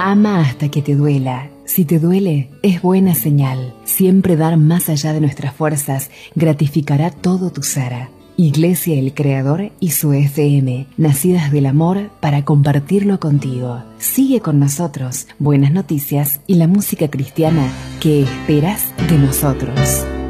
Ama hasta que te duela. Si te duele, es buena señal. Siempre dar más allá de nuestras fuerzas gratificará todo tu ser. Iglesia El Creador y su FM, nacidas del amor para compartirlo contigo. Sigue con nosotros, buenas noticias y la música cristiana que esperas de nosotros.